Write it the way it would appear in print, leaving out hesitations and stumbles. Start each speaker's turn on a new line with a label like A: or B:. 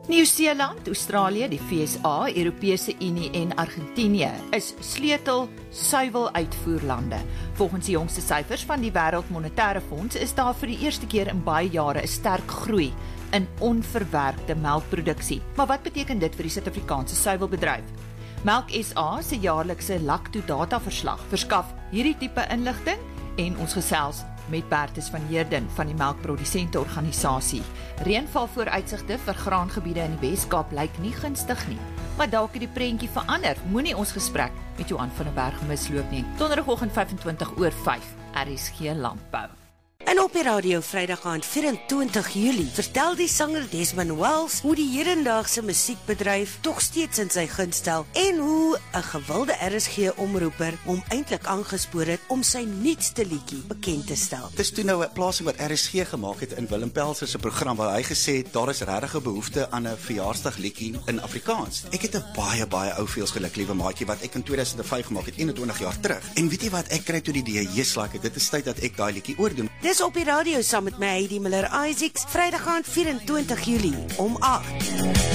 A: Nieu-Seeland, Australië, die VSA, Europese Unie en Argentinië is sleutel suiweluitvoerlande. Volgens die jongste syfers van die Wêreld Monetaire Fonds is daar vir die eerste keer in baie jare 'n sterk groei in onverwerkte melkproduksie. Maar wat beteken dit vir die Suid-Afrikaanse suiwelbedryf? Melk SA se jaarlikse Lacto-data-verslag verskaf hierdie tipe inligting en ons gesels met Bertus van Heerden van die melkprodusenteorganisasie. Reënvalvooruitsigte vir graangebiede in die Weskaap lyk nie gunstig nie, maar dalk het die prentjie verander. Moenie ons gesprek met Johan van der Berg misloop nie. Donderdagoggend 5:25 RSG Landbou.
B: En op die radio Vrydag aand 24 Julie vertel die sanger Desmond Wells hoe die hedendaagse musiekbedryf tog steeds in sy gunst stel en hoe 'n gewilde RSG-omroeper hom eintlik aangespoor het om sy nuutste liedjie bekend te stel.
C: Dis toe nou 'n plasing wat RSG gemaak het in Willem Pelser se program waar hy gesê het daar is regtig 'n behoefte aan 'n verjaarsdagliedjie in Afrikaans. Ek het 'n baie ou feels geluk, liewe maatjie, wat ek in 2005 gemaak het, 21 jaar terug. En weet jy wat, ek kry toe die idee, dit is tyd dat ek daai liedjie oordoen.
B: Dis op die radio saam met my Heidi Miller Isaacs, Vrydag aand 24 Julie om 8.